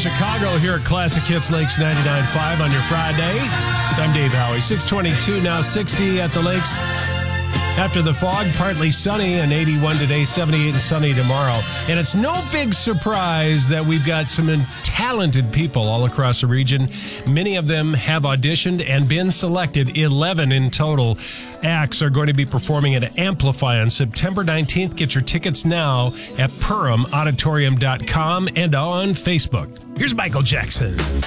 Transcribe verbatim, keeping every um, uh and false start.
Chicago here at Classic Hits Lakes ninety-nine point five on your Friday. I'm Dave Howie. six twenty-two now, sixty at the Lakes. After the fog, partly sunny and eighty-one today, seventy-eight and sunny tomorrow. And it's no big surprise that we've got some talented people all across the region. Many of them have auditioned and been selected. eleven in total acts are going to be performing at Amplify on September nineteenth. Get your tickets now at Purim Auditorium dot com and on Facebook. Here's Michael Jackson.